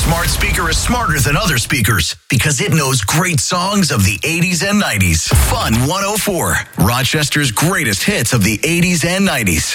smart speaker is smarter than other speakers because it knows great songs of the 80s and 90s. Fun 104, Rochester's greatest hits of the 80s and 90s.